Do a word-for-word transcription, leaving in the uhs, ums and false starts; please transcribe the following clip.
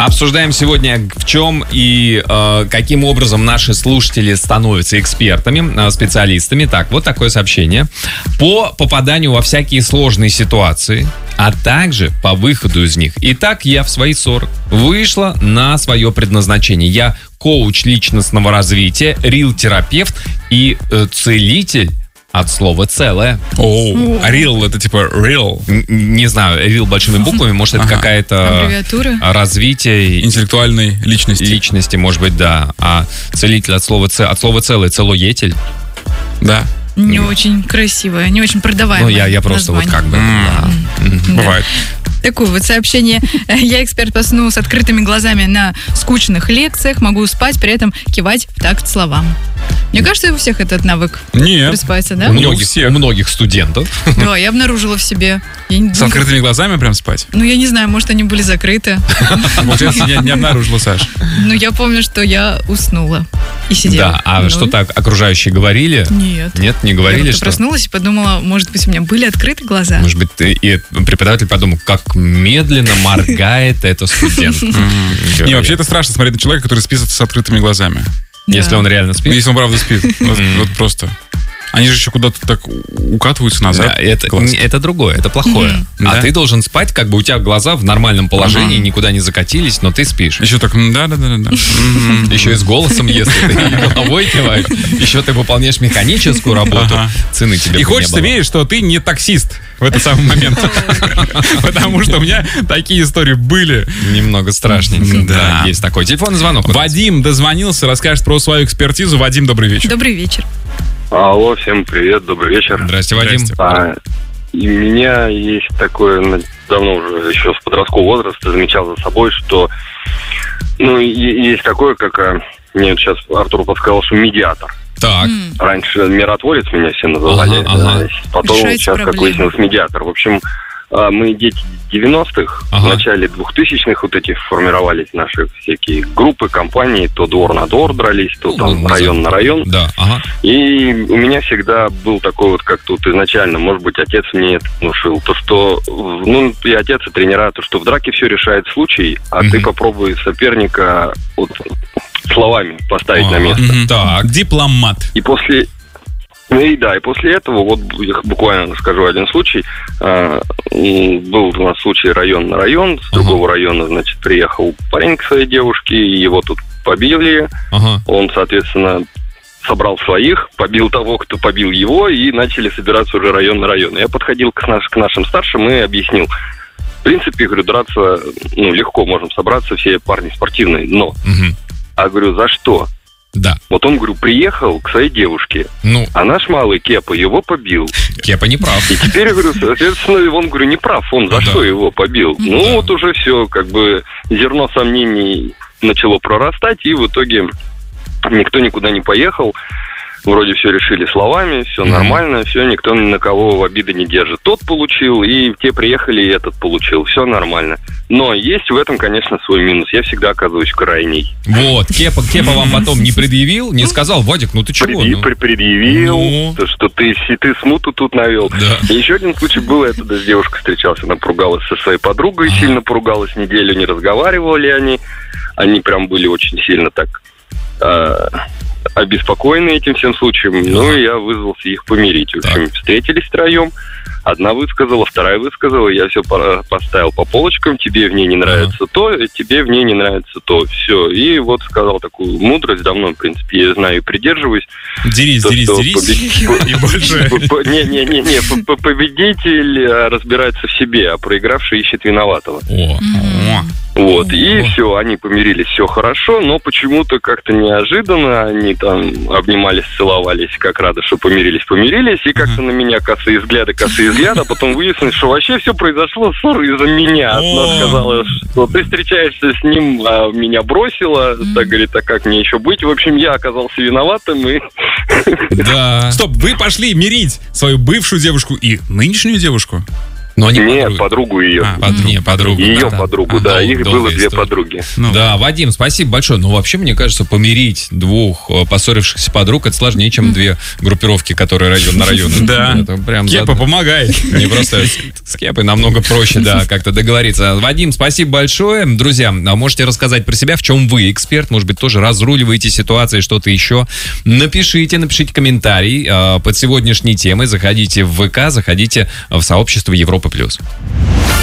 Обсуждаем сегодня, в чем и э, каким образом наши слушатели становятся экспертами, э, специалистами. Так, вот такое сообщение. По попаданию во всякие сложные ситуации, а также по выходу из них. Итак, я в свои сорок вышла на свое предназначение. Я коуч личностного развития, рил-терапевт и э, целитель. От слова «целое». О, а real это типа real? Н- не знаю, real большими буквами, может, это Ага. какая-то Аббревиатура? развитие Интеллектуальной личности. личности, может быть, да. А целитель от слова, ц... от слова «целый», целоетель. Да. Не очень красивое, не очень Ну, продаваемое я, я просто вот название. как бы... М. да. Бывает. Такое вот сообщение. Я эксперт по сну с открытыми глазами на скучных лекциях. Могу спать, при этом кивать в такт словам. Мне кажется, у всех этот навык Нет. просыпается, да? У Не у многих, всех. у многих студентов. Да, я обнаружила в себе. Я не С думаю- открытыми глазами прям спать? Ну, я не знаю, может, они были закрыты. Получается, я не обнаружила, Саш. Но я помню, что я уснула и сидела. Да, а Ну, что так окружающие говорили? Нет. Нет, не Я говорили, как-то что... проснулась и подумала, может быть, у меня были открыты глаза. Может быть, ты- и преподаватель подумал, как медленно моргает эта студент. Не, вообще это страшно смотреть на человека, который спит с открытыми глазами. Если Да. он реально спит. Если он правда спит. Вот Мгм. вот просто. Они же еще куда-то так укатываются Да, назад. это, Класс. это другое, это плохое. Мгм. А Да. ты должен спать, как бы у тебя глаза в нормальном положении, Ага. никуда не закатились, но ты спишь. Еще так, да-да-да-да. Еще и с голосом, если ты и головой киваешь. Еще ты выполняешь механическую работу. Ага. Цены тебе И бы не хочется было. верить, что ты не таксист в этот самый момент. Потому что у меня такие истории были. Немного страшненько. Да. Да, есть такой. Телефонный звонок. у нас. Вадим дозвонился, расскажет про свою экспертизу. Вадим, добрый вечер. Добрый вечер. Алло, всем привет, добрый вечер. Здрасте, Вадим. Здрасте. А, и у меня есть такое, ну, давно уже еще с подросткового возраста замечал за собой, что ну, и- есть такое, как а, мне вот сейчас Артур подсказал, что медиатор. Так. М. Раньше миротворец меня все называли, Ага, ага. а потом Решается сейчас, как проблема. выяснилось, медиатор. В общем, а, мы дети девяностых, Ага. в начале двухтысячных вот эти формировались наши всякие группы, компании, то двор на двор дрались, то Ну, там назад. район на район. Да, ага. И у меня всегда был такой вот, как тут изначально, может быть, отец мне это внушил, то, что, ну, и отец, и тренера, то, что в драке все решает случай, а Мгм. ты попробуй соперника вот словами поставить на Ага. место. Мгм. Так. Дипломат. И после... Ну и да, и после этого, вот я буквально расскажу один случай. А, м, был у нас случай район на район, с Ага. другого района, значит, приехал парень к своей девушке, и его тут побили. Ага. Он, соответственно, собрал своих, побил того, кто побил его, и начали собираться уже район на район. Я подходил к, наш- к нашим старшим и объяснил. В принципе, говорю, драться, ну, легко можем собраться, все парни спортивные, но, Мгм. а говорю, за что? Да. Вот он, говорю, приехал к своей девушке, Ну, а наш малый Кепа его побил. Кепа не прав. И теперь, говорю, соответственно, он, говорю, не прав, он за Да. что его побил? Ну, Да. вот уже все, как бы, зерно сомнений начало прорастать, и в итоге никто никуда не поехал. Вроде все решили словами, все Мгм. нормально, все, никто ни на кого в обиды не держит. Тот получил, и те приехали, и этот получил. Все нормально. Но есть в этом, конечно, свой минус. Я всегда оказываюсь крайней. Вот, Кепа, Кепа вам потом не предъявил, не сказал, Вадик, ну ты чего? Предъяв- ну?» при- предъявил, Ну. то, что ты, ты смуту тут навел. Да. И еще один случай был, я тогда с девушкой встречался, она поругалась со своей подругой, Ага. сильно поругалась, неделю не разговаривали они. Они прям были очень сильно так э, обеспокоены этим всем случаем. Ну, и я вызвался их помирить. В общем, встретились втроем. Одна высказала, вторая высказала, я все поставил по полочкам, тебе в ней не нравится то, тебе в ней не нравится то. Все. И вот сказал такую мудрость, давно, в принципе, я знаю и придерживаюсь. Дерись, То, дерись, что дерись. побед- И больше. Не-не-не, победитель а, разбирается в себе, а проигравший ищет виноватого. О, О. Вот, и О. все, они помирились, все хорошо, но почему-то как-то неожиданно они там обнимались, целовались, как рады, что помирились, помирились, и как-то на меня косые взгляды, косые взгляды, а потом выяснилось, что вообще все произошло ссора из-за меня. Она О. сказала, что ты встречаешься с ним, а меня бросила, так говорит, а как мне еще быть? В общем, я оказался виноватым, и да. Стоп, вы пошли мирить свою бывшую девушку и нынешнюю девушку? Но они Нет, подруги. подругу ее. А, под- не, подругу. Ее да. подругу, А, да. дол- Их долгая было две история. подруги. Ну, Да, Вадим, спасибо большое. Но вообще, мне кажется, помирить двух э, поссорившихся подруг это сложнее, чем две группировки, которые район на район. Да. Это прям Кепа, зад- помогай. Не просто с- с Кепой намного проще, да, как-то договориться. Вадим, спасибо большое. Друзья, а можете рассказать про себя, в чем вы эксперт, может быть, тоже разруливаете ситуации, что-то еще. Напишите, напишите комментарий э, под сегодняшней темой. Заходите в ВК, заходите в сообщество Европа Плюс.